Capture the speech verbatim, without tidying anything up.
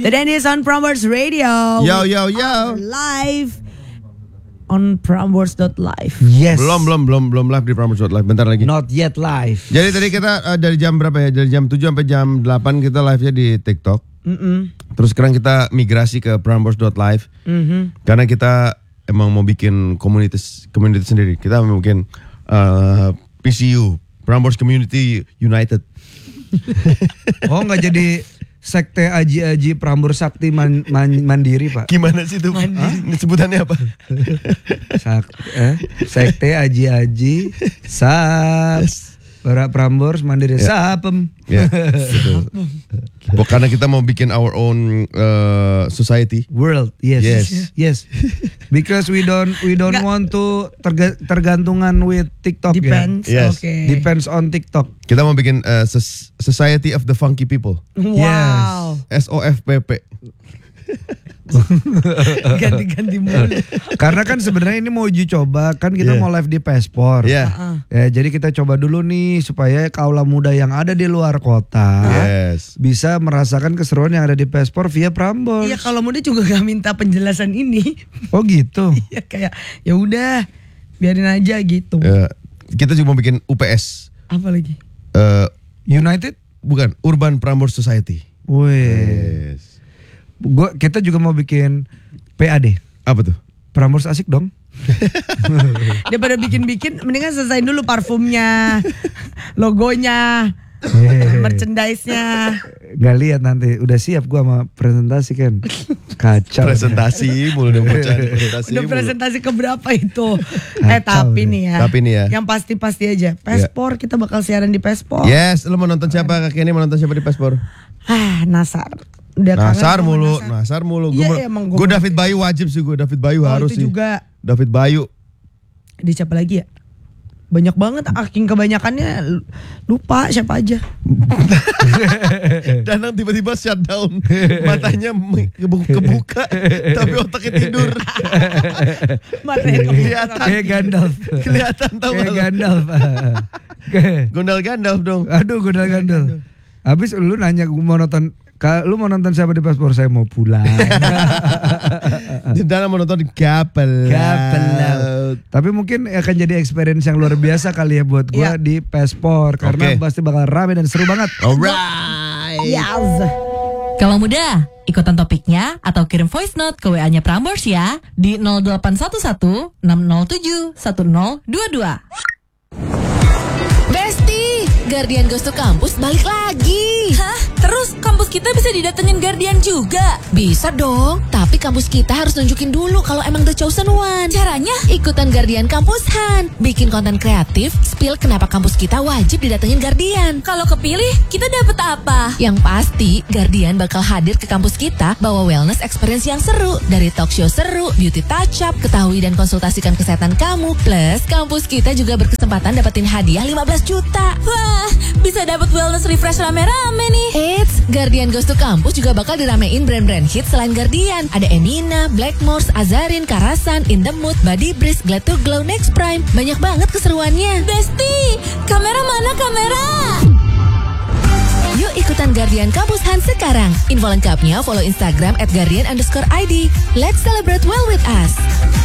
Today is on Prambors Radio. Yo yo yo. Live on Prambors dot live. Yes. Belum belum belum belum live di Prambors dot live. Bentar lagi. Not yet live. Jadi tadi kita uh, dari jam berapa ya? Dari jam tujuh sampai jam delapan kita live-nya di TikTok. Mm-mm. Terus sekarang kita migrasi ke Prambors dot live. Mm-hmm. Karena kita emang mau bikin komunitas komunitas sendiri. Kita mau bikin uh, P C U, Prambors Community United. Oh, nggak jadi sekte aji-aji Prambors Sakti man, man, Mandiri, Pak. Gimana sih itu? Ini sebutannya apa? Sak, eh, sekte aji-aji Sap Para Prambors Mandiri Ya. Sapem. Ya, betul. Karena kita mau bikin our own uh, society. World, yes, Yes. yes. Because we don't we don't Nggak. want to terga, tergantungan with TikTok. Depends. Ya? Yes. Oke. Depends on TikTok. Kita mau bikin uh, Soc- Society of the Funky People. Wow. S O F P P. Ganti-ganti mulu. Karena kan sebenarnya ini mau uji coba, kan kita Yeah. mau live di Pespor. Ya. Uh-uh. Ya, jadi kita coba dulu nih supaya kaula muda yang ada di luar kota Yes. bisa merasakan keseruan yang ada di Pespor via Prambors. Iya, kalau muda juga gak minta penjelasan ini. Oh gitu. Iya, kayak ya udah biarin aja gitu. Uh, kita juga mau bikin U P S. Apa lagi? Uh, United? bukan, Urban Prambors Society. Wih. Yes. Gua kita juga mau bikin P A D. Apa tuh? Prambors asik dong. Daripada bikin-bikin, mendingan selesaiin dulu parfumnya, logonya, merchandise-nya. Gak lihat nanti, udah siap gua sama presentasi kan. Kacau. Presentasi mulu dong bocah. Presentasi Udah mulu. presentasi ke berapa itu? eh tapi nih ya. Tapi nih ya. Yang pasti-pasti aja. Pespor, kita bakal siaran di Pespor. Yes, lu mau nonton siapa? Kakek ini mau nonton siapa di Pespor? Ah, Nasar. Udah kangen Nasar sama mulu, Nasar. Nasar mulu. Iya, emang gua- Gue David Bayu wajib sih, gue David Bayu Oh, harus itu sih. juga. David Bayu. Di siapa lagi ya? Banyak banget, aking kebanyakannya lupa siapa aja. Danang tiba-tiba shutdown, matanya me- kebu- kebuka, tapi otaknya tidur. Matanya Kelihatan, Kayak Gandalf. kelihatan tau Kayak gak lu? Gandalf. Kayak- Gondal Gandalf dong. Aduh, gondal gandal. Habis lu nanya gua mau nonton, ka- lu mau nonton siapa di Pespor? Saya mau pulang. Danang mau nonton Kapel. Kapel Laut. Tapi mungkin akan jadi experience yang luar biasa kali ya buat gua Iya. di Pespor karena Oke. pasti bakal rame dan seru banget. Alright. Yes. Kalau muda, ikutan topiknya atau kirim voice note ke W A-nya Prambors ya di nol delapan satu satu enam nol tujuh satu nol dua dua. Besti, Guardian Goes to Campus balik lagi. Hah? Terus kampus kita bisa didatengin Guardian juga? Bisa dong, tapi kampus kita harus nunjukin dulu kalau emang the chosen one. Caranya? Ikutan Guardian Kampus Han, bikin konten kreatif, spill kenapa kampus kita wajib didatengin Guardian. Kalau kepilih, kita dapet apa? Yang pasti, Guardian bakal hadir ke kampus kita bawa wellness experience yang seru. Dari talk show seru, beauty touch-up, ketahui dan konsultasikan kesehatan kamu. Plus, kampus kita juga berkesempatan dapetin hadiah lima belas juta. Wah, bisa dapet wellness refresh rame-rame nih. Eits, Guardian Goes to Campus juga bakal diramein brand-brand hits selain Guardian. Ada Emina, Blackmores, Azarin, Karasan, In The Mood, Body Breeze, Glad to Glow, Next Prime. Banyak banget keseruannya. Besti, kamera mana kamera? Yuk ikutan Guardian Kampus Han sekarang. Info lengkapnya follow Instagram at guardian underscore I D. Let's celebrate well with us.